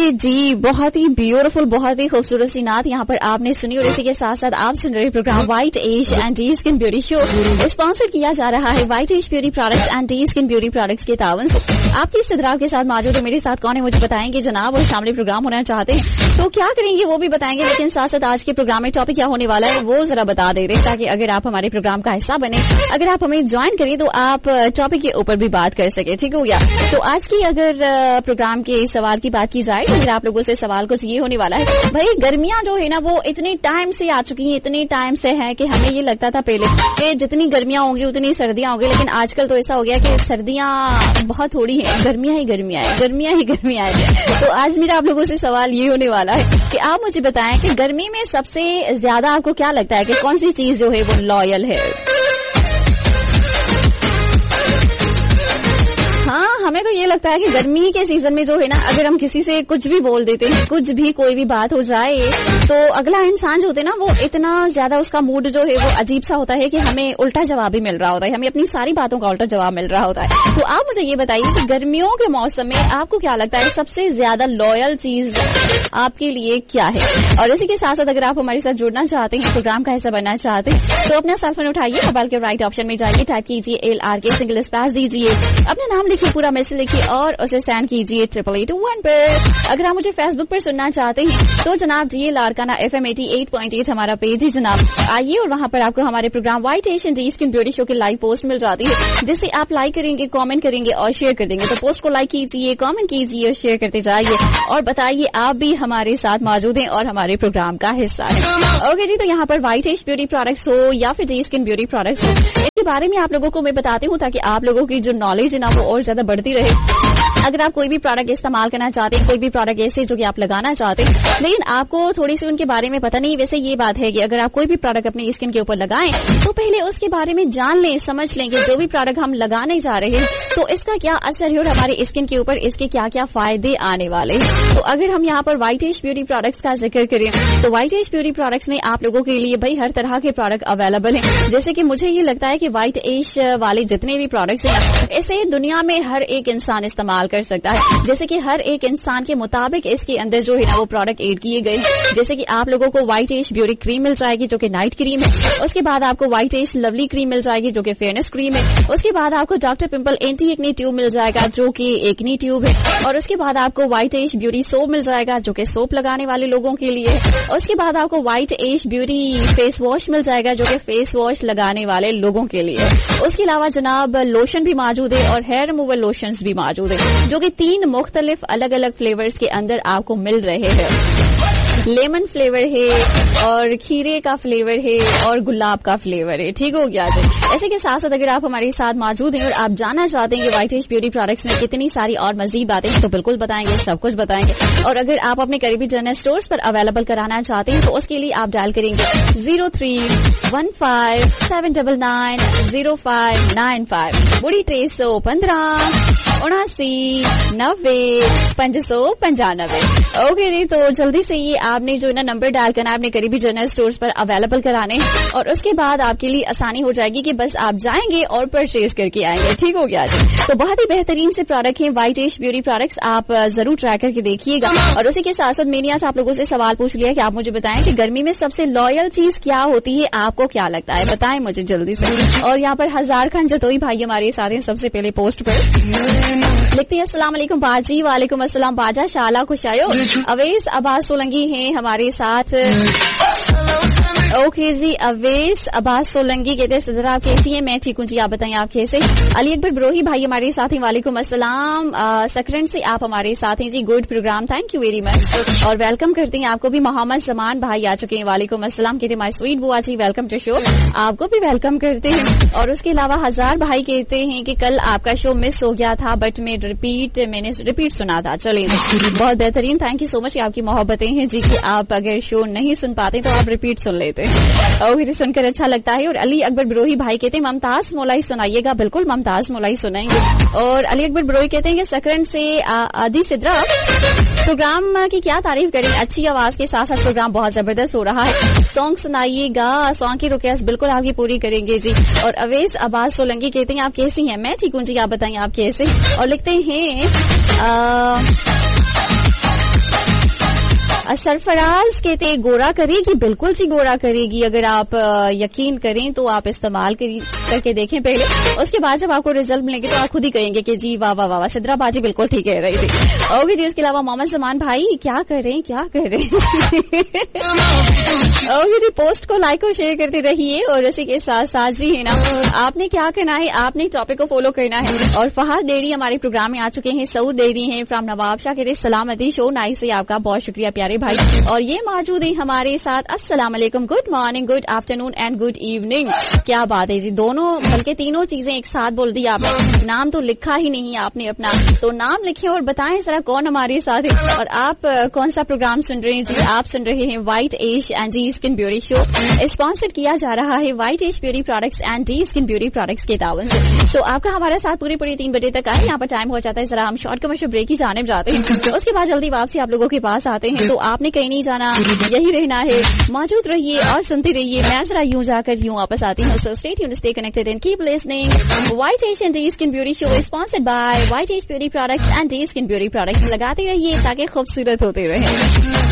जी, बहुत ही ब्यूटीफुल, बहुत ही खूबसूरत सी नात यहाँ पर आपने सुनी और इसी के साथ साथ आप सुन रहे programme white as and D skin beauty show sponsor किया जा रहा है white as beauty products and D skin beauty products के तावन से। आपकी इस्तदराब के साथ मौजूद है, मेरे साथ कौन है मुझे बताएंगे जनाब, और सामने प्रोग्राम होना चाहते हैं तो क्या करेंगे वो भी बताएंगे, लेकिन साथ साथ आज के प्रोग्राम में टॉपिक क्या होने वाला है वो जरा बता दे रहे, ताकि अगर आप हमारे प्रोग्राम का हिस्सा बने, अगर आप हमें ज्वाइन करें तो आप टॉपिक के ऊपर भी बात कर सके। ठीक हो गया। तो आज की अगर प्रोग्राम के सवाल की बात की जाए तो अगर आप लोगों से सवाल कुछ ये होने वाला है, भाई गर्मियां जो है ना वो इतने टाइम से आ चुकी हैं, इतने टाइम से है कि हमें ये लगता था पहले कि जितनी गर्मियां होंगी उतनी सर्दियां होंगी, लेकिन आजकल तो ऐसा हो गया कि सर्दियां बहुत थोड़ी है, गर्मियां ही गर्मियां है, गर्मियां ही गर्मियां है। तो आज मेरा आप लोगों से सवाल ये होने वाला है कि आप मुझे बताएं कि गर्मी में सबसे ज्यादा आपको क्या लगता है कि कौन सी चीज जो है वो लॉयल है। हाँ, हमें तो ये लगता है कि गर्मी के सीजन में जो है ना, अगर हम किसी से कुछ भी बोल देते हैं, कुछ भी कोई भी बात हो जाए, तो अगला इंसान जो होता है ना वो इतना ज्यादा उसका मूड जो है वो अजीब सा होता है कि हमें उल्टा जवाब भी मिल रहा होता है, हमें अपनी सारी बातों का उल्टा जवाब मिल रहा होता है। तो आप मुझे ये बताइए कि गर्मियों के मौसम में आपको क्या लगता है सबसे ज्यादा लॉयल चीज आपके लिए क्या है। और इसी के साथ साथ अगर आप हमारे साथ जुड़ना चाहते हैं, प्रोग्राम का हिस्सा बनना चाहते हैं, तो अपना सेल फोन उठाइए, मोबाइल के राइट ऑप्शन में जाइए, टाइप कीजिए LRK सिंगल स्पेस दीजिए, अपना नाम लिखिए, पूरा मैसेज लिखिए और उसे सेंड कीजिए 8821 पर। अगर आप मुझे फेसबुक पर सुनना चाहते हैं तो जनाब GL लारकाना FM 88.8 हमारा पेज है जनाब, आइए और वहां पर आपको हमारे programme white as and D skin beauty show की लाइव पोस्ट मिल जाती है, जिसे आप लाइक करेंगे, कमेंट करेंगे और शेयर कर देंगे। तो पोस्ट को लाइक कीजिए, कमेंट कीजिए और शेयर करते जाइए और बताइए आप भी हमारे साथ मौजूद हैं और हमारे प्रोग्राम का हिस्सा है। ओके जी, तो यहाँ पर व्हाइट एज ब्यूटी प्रोडक्ट्स हो या फिर डी स्किन ब्यूटी प्रोडक्ट्स हो, इनके बारे में आप लोगों को मैं बताती हूँ ताकि आप लोगों की जो नॉलेज है ना वो और ज्यादा बढ़ती रहे। अगर आप कोई भी प्रोडक्ट इस्तेमाल करना चाहते हैं, कोई भी प्रोडक्ट ऐसे जो कि आप लगाना चाहते हैं लेकिन आपको थोड़ी सी उनके बारे में पता नहीं, वैसे ये बात है कि अगर आप कोई भी प्रोडक्ट अपनी स्किन के ऊपर लगाएं तो पहले उसके बारे में जान लें, समझ लें कि जो भी प्रोडक्ट हम लगाने जा रहे हैं तो इसका क्या असर है और हमारे स्किन के ऊपर इसके क्या क्या फायदे आने वाले हैं। तो अगर हम यहाँ पर व्हाइट एज ब्यूटी प्रोडक्ट्स का जिक्र करें तो व्हाइट एज ब्यूटी प्रोडक्ट्स में आप लोगों के लिए भाई हर तरह के प्रोडक्ट अवेलेबल हैं। जैसे कि मुझे ये लगता है कि व्हाइट एज वाले जितने भी प्रोडक्ट्स हैं इसे दुनिया में हर एक इंसान इस्तेमाल कर सकता है, जैसे कि हर एक इंसान के मुताबिक इसके अंदर जो है ना वो प्रोडक्ट ऐड किए गए। जैसे कि आप लोगों को व्हाइट एज ब्यूटी क्रीम मिल जाएगी जो कि नाइट क्रीम है, उसके बाद आपको व्हाइट एज लवली क्रीम मिल जाएगी जो कि फेयरनेस क्रीम है, उसके बाद आपको doctor pimple anti acne tube मिल जाएगा जो कि एक्ने ट्यूब है, और उसके बाद आपको व्हाइट एज ब्यूटी सोप मिल जाएगा जो कि सोप लगाने वाले लोगों के लिए, उसके बाद आपको white as beauty face wash मिल जाएगा जो कि फेस वॉश लगाने वाले लोगों के लिए। उसके अलावा जनाब लोशन भी मौजूद है और हेयर रिमूवल लोशंस भी मौजूद है जो कि 3 मुख्तलिफ अलग अलग फ्लेवर्स के अंदर आपको मिल रहे हैं। लेमन फ्लेवर है और खीरे का फ्लेवर है और गुलाब का फ्लेवर है। ठीक हो गया जी। ऐसे के साथ साथ अगर आप हमारे साथ मौजूद हैं और आप जानना चाहते हैं कि व्हाइट एज ब्यूटी प्रोडक्ट्स में कितनी सारी और मजीद बातें हैं तो बिल्कुल बताएंगे, सब कुछ बताएंगे। और अगर आप अपने करीबी जनरल स्टोर्स पर अवेलेबल कराना चाहते हैं तो उसके लिए आप डायल करेंगे 0315790595 बुढ़ी 315 79 90 595। ओके जी, तो जल्दी से ये आपने जो ना नंबर डायल करना है अपने करीबी जनरल स्टोर्स पर अवेलेबल कराने और उसके बाद आपके लिए आसानी हो जाएगी कि बस आप जाएंगे और परचेज करके आएंगे। ठीक हो गया जी। तो बहुत ही बेहतरीन से प्रोडक्ट है व्हाइट एज ब्यूटी प्रोडक्ट्स, आप जरूर ट्राई करके देखिएगा। और उसी के साथ साथ मैंने आज आप लोगों से सवाल पूछ लिया कि आप मुझे बताएं कि गर्मी में सबसे लॉयल चीज क्या होती है, आपको क्या लगता है, बताएं मुझे जल्दी से। और यहाँ पर हजार खान जतोई भाई हमारे साथ हैं सबसे पहले पोस्ट पर लिखते हैं अस्सलाम वालेकुम बाजी। वालेकुम अस्सलाम बाजा, शाला खुश आयो। अवैस अब्बास सोलंकी हैं हमारे साथ। ओके जी, अवैस अब्बास सोलंकी कहते हैं सदर आप कैसी हैं? मैं ठीक हूँ जी, आप बताएं आप कैसे? अली अकबर ब्रोही भाई हमारे साथ हैं। वालेकुम अस्सलाम। सकरंड से आप हमारे साथ हैं जी। Good programme, thank you very much और वेलकम करते हैं आपको भी। मोहम्मद जमान भाई आ चुके हैं। वालेकुम अस्सलाम कहते हैं माय स्वीट बुआ जी वेलकम टू शो, आपको भी वेलकम करते हैं। और उसके अलावा हजार भाई कहते हैं कि कल आपका शो मिस हो गया था बट मैंने रिपीट सुना था। चलिए बहुत बेहतरीन, थैंक यू सो मच, आपकी मोहब्बतें हैं जी कि आप अगर शो नहीं सुन पाते तो आप रिपीट सुन लेते और सुनकर अच्छा लगता है। और अली अकबर ब्रोही भाई कहते हैं ममताज मोलाई सुनाइएगा। बिल्कुल ममताज मोलाई सुनाएंगे। और अली अकबर ब्रोही कहते हैं कि सकरंड से आदि सिद्रा प्रोग्राम की क्या तारीफ करें, अच्छी आवाज के साथ साथ प्रोग्राम बहुत जबरदस्त हो रहा है, सॉन्ग सुनाइएगा। सॉन्ग की रिक्वेस्ट बिल्कुल आपकी पूरी करेंगे जी। और अवैस अब्बास सोलंकी कहते हैं आप कैसी हैं? मैं ठीक हूँ जी, आप बताइए आप कैसे? और लिखते हैं सरफराज कहते हैं गोरा करेगी, बिल्कुल सी गोरा करेगी. अगर आप यकीन करें तो आप इस्तेमाल करके देखें पहले, उसके बाद जब आपको रिजल्ट मिलेंगे तो आप खुद ही कहेंगे कि जी वाह वाह वाह, सिद्रा बाजी बिल्कुल ठीक कह रही थी. ओके जी. इसके अलावा मोहम्मद जमान भाई क्या कर रहे हैं ओके जी. पोस्ट को लाइक और शेयर करते रहिए. और इसी के साथ साथ जी है ना, आपने क्या करना है, आपने टॉपिक को फॉलो करना है. और फहद डेरी हमारे प्रोग्राम में आ चुके हैं, सऊद डेरी हैं फ्रॉम नवाबशाह, कहते सलामती शो नाइस है आपका, बहुत शुक्रिया प्यारे भाई. और ये मौजूद है हमारे साथ. अस्सलाम वालेकुम, good morning, good afternoon and good evening. क्या बात है जी, दोनों बल्कि तीनों चीजें एक साथ बोल दी आपने. नाम तो लिखा ही नहीं आपने अपना, तो नाम लिखे और बताएं जरा कौन हमारे साथ है और आप कौन सा प्रोग्राम सुन रहे हैं जी. आप सुन रहे हैं white as and D skin beauty show, sponsored किया जा रहा है white as beauty products and D skin beauty products के तावन से. तो आपका हमारे साथ पूरे 3 बजे तक आए. यहाँ पर टाइम हो जाता है जरा हम शॉर्ट कमर्शियल ब्रेक की जाने जाते हैं, उसके बाद जल्दी वापसी आप लोगों के पास आते हैं. तो आपने कहीं नहीं जाना, यही रहना है, मौजूद रहिए और सुनते रहिए. मैं जरा यूं जाकर यूं वापस आती हूँ. So stay tuned, stay connected and keep listening. White as and D skin beauty show sponsored by white as beauty products and D skin beauty products. लगाते रहिए ताकि खूबसूरत होते रहे.